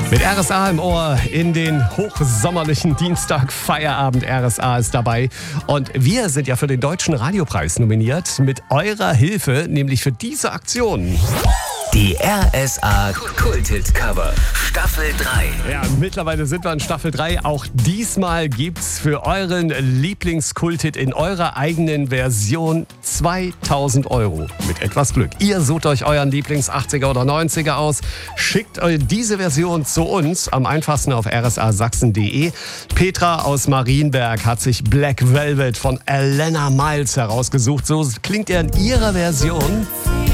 Mit RSA im Ohr in den hochsommerlichen Dienstag Feierabend. RSA ist dabei. Und wir sind ja für den Deutschen Radiopreis nominiert. Mit eurer Hilfe, nämlich für diese Aktion. Die RSA Kulthit-Cover Staffel 3. Ja, mittlerweile sind wir in Staffel 3. Auch diesmal gibt's für euren Lieblingskulthit in eurer eigenen Version 2.000 € mit etwas Glück. Ihr sucht euch euren Lieblings-80er oder 90er aus, schickt diese Version zu uns, am einfachsten auf rsasachsen.de. Petra aus Marienberg hat sich Black Velvet von Elena Miles herausgesucht. So klingt er in ihrer Version.